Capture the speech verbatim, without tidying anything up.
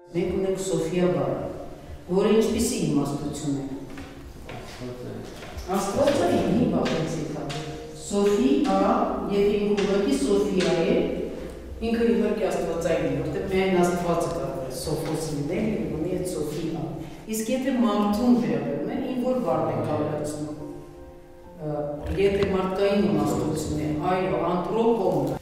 Մենք ունենք Սոֆիա բառը, որը ինչպիսի իմաստություն է։ Աստվածը ինի բաղեցիկ է։ Սոֆիա, եթե ինք ուղղակի Սոֆիա է, ինքը իհարկե աստվածային է, որտեղ միայն աստվածը կարող է Սոֆոս լինել, եւ ունի այդ Սոֆիա։ Իսկ եթե մարդուն վերաբերում է, ինչ որ բառ է կառուցում։ Եթե մարդկային իմաստություն է, այո, անտրոպոն,